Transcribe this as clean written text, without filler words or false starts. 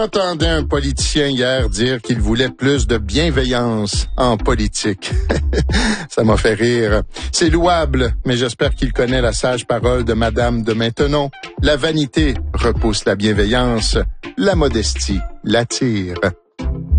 J'entendais un politicien hier dire qu'il voulait plus de bienveillance en politique. Ça m'a fait rire. C'est louable, mais j'espère qu'il connaît la sage parole de Madame de Maintenon. La vanité repousse la bienveillance, la modestie l'attire.